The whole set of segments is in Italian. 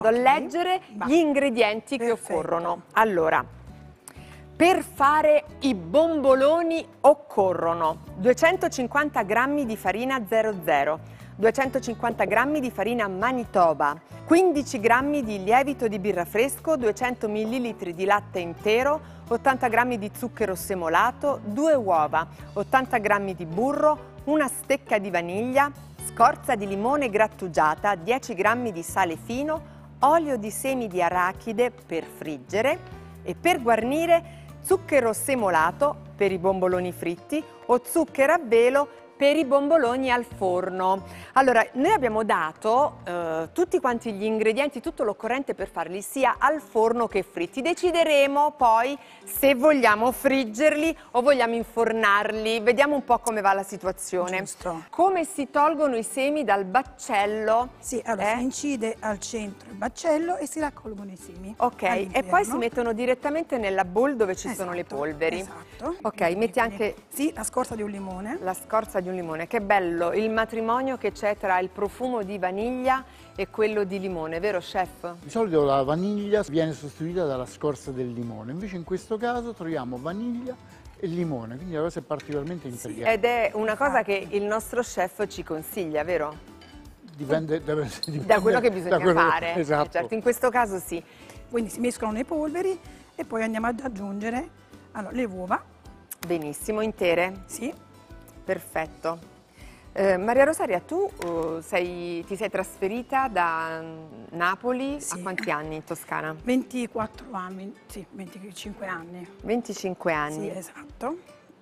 A leggere gli ingredienti che occorrono. Allora, per fare i bomboloni occorrono 250 g di farina 00, 250 g di farina Manitoba, 15 g di lievito di birra fresco, 200 ml di latte intero, 80 g di zucchero semolato, 2 uova, 80 g di burro, una stecca di vaniglia, scorza di limone grattugiata, 10 g di sale fino, olio di semi di arachide per friggere e per guarnire zucchero semolato per i bomboloni fritti o zucchero a velo per i bomboloni al forno. Allora, noi abbiamo dato tutti quanti gli ingredienti, tutto l'occorrente per farli sia al forno che fritti. Decideremo poi se vogliamo friggerli o vogliamo infornarli. Vediamo un po' come va la situazione. Giusto. Come si tolgono i semi dal baccello? Sì, allora si incide al centro il baccello e si raccolgono i semi. Ok, e poi si mettono direttamente nella bowl dove ci sono le polveri. Esatto. Ok, metti anche sì, la scorza di un limone. la scorza di un limone. Che bello il matrimonio che c'è tra il profumo di vaniglia e quello di limone, vero chef? Di solito la vaniglia viene sostituita dalla scorza del limone, invece in questo caso troviamo vaniglia e limone, quindi la cosa è particolarmente integrata. Ed è una cosa che il nostro chef ci consiglia, vero? Dipende Da quello che bisogna fare. Esatto. Certo, in questo caso sì. Quindi si mescolano le polveri e poi andiamo ad aggiungere le uova. Benissimo, intere? Sì. Perfetto. Maria Rosaria, tu ti sei trasferita da Napoli Sì. a quanti anni in Toscana? 24 anni, sì, 25 anni. 25 anni. Sì, esatto.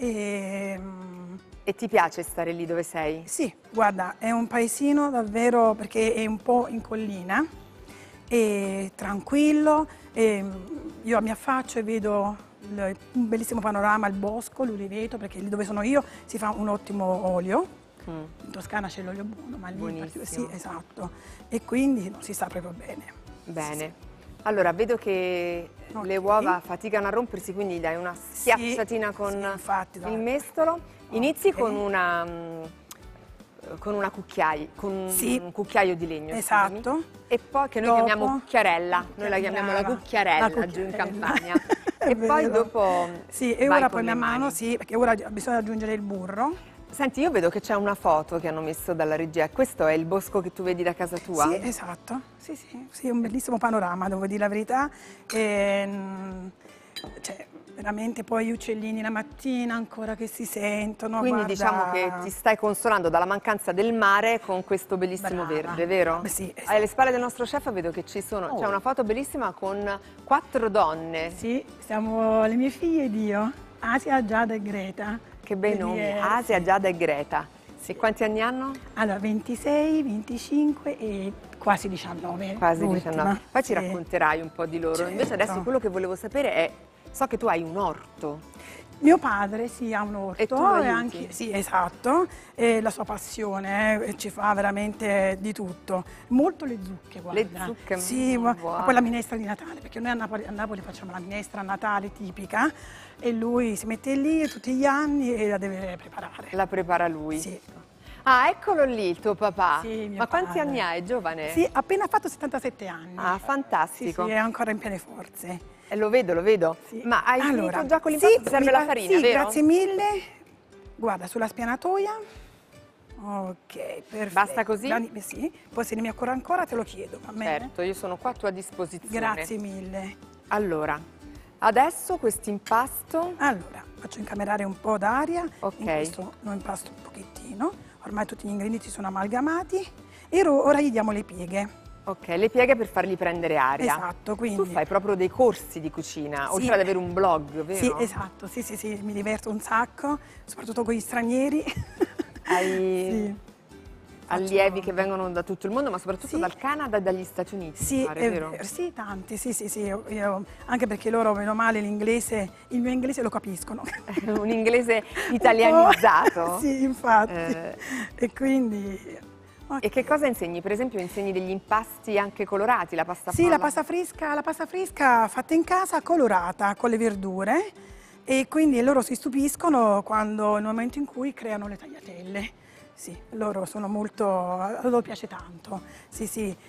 E ti piace stare lì dove sei? Sì, guarda, è un paesino davvero, perché è un po' in collina, è tranquillo, io mi affaccio e vedo un bellissimo panorama, il bosco, l'uliveto, perché lì dove sono io si fa un ottimo olio. In Toscana c'è l'olio buono, ma lì Buonissimo. sì, esatto. E quindi si sta proprio bene. Bene. Sì. Allora, vedo che Ok. le uova faticano a rompersi, quindi dai una schiacciatina con sì, infatti, il mestolo. Inizi Ok. con una Sì. un cucchiaio di legno. Esatto. scusami. E poi che noi Dopo- chiamiamo cucchiarella. Noi la chiamiamo la Brava. cucchiarella La giù in cucchiarella. Campania. È E poi vero. dopo Sì, e vai ora con poi le man mano, mani. sì, perché ora bisogna aggiungere il burro. Senti, io vedo che c'è una foto che hanno messo dalla regia. Questo è il bosco che tu vedi da casa tua? Sì, esatto. Sì, sì, sì, è un bellissimo panorama, devo dire la verità. Cioè, veramente poi gli uccellini la mattina ancora che si sentono. Quindi guarda. diciamo che ti stai consolando dalla mancanza del mare con questo bellissimo Brava. verde, vero? Beh, sì, esatto. Alle spalle del nostro chef vedo che c'è una foto bellissima con 4 donne. Sì, siamo le mie figlie ed io, Asia, Giada e Greta. Che bei nomi, Asia, sì. Giada e Greta. E quanti anni hanno? Allora, 26, 25 e quasi 19. Quasi l'ultima. 19. Poi ci Sì. racconterai un po' di loro. Certo. Invece adesso quello che volevo sapere è, so che tu hai un orto. Mio padre sì, ha un orto E tu lo aiuti? anche, sì, esatto, è la sua passione, ci fa veramente di tutto. Molto le zucche, guarda. Le zucche, sì, buone. ma poi la minestra di Natale, perché noi a Napoli facciamo la minestra a Natale tipica e lui si mette lì tutti gli anni e la deve preparare. La prepara lui. Sì. Ah, eccolo lì il tuo papà. Sì, mio Ma quanti padre. anni hai? È giovane? Sì, appena fatto 77 anni. Ah, Sì, fantastico. sì, è ancora in piene forze. Lo vedo, lo vedo. Sì. Ma hai Allora, finito già con l'impasto? sì, Ti serve la farina, sì, vero? grazie mille. Guarda, sulla spianatoia. Ok, perfetto. Basta così? Sì, poi se ne mi occorre ancora te lo chiedo, va bene? Certo, io sono qua a tua disposizione. Grazie mille. Allora, adesso questo impasto, Allora, faccio incamerare un po' d'aria. Ok. In questo lo impasto un pochettino. Ormai tutti gli ingredienti sono amalgamati. E ora gli diamo le pieghe. ok, le pieghe per fargli prendere aria. Esatto, quindi... Tu fai proprio dei corsi di cucina, Sì. oltre ad avere un blog, vero? Sì, esatto, sì, sì, sì, mi diverto un sacco, soprattutto con gli stranieri. Hai Sì. allievi che vengono da tutto il mondo, ma soprattutto Sì. dal Canada e dagli Stati Uniti, Sì, mi pare, è vero? vero, sì, tanti, sì, sì, sì, anche perché loro, meno male, l'inglese, il mio inglese lo capiscono. Un inglese italianizzato. Un po', sì, infatti. Eh. E quindi... E che cosa insegni? Per esempio insegni degli impasti anche colorati, la pasta Sì, frolla? la pasta fresca fatta in casa, colorata, con le verdure, e quindi loro si stupiscono nel momento in cui creano le tagliatelle. Sì, loro sono molto, a loro piace tanto, sì, sì,